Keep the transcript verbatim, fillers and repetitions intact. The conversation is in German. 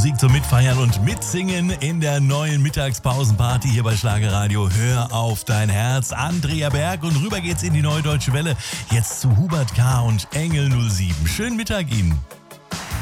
Musik zum Mitfeiern und Mitsingen in der neuen Mittagspausenparty hier bei Schlagerradio. Hör auf dein Herz. Andrea Berg und rüber geht's in die Neue Deutsche Welle. Jetzt zu Hubert K. und Engel null sieben. Schönen Mittag Ihnen.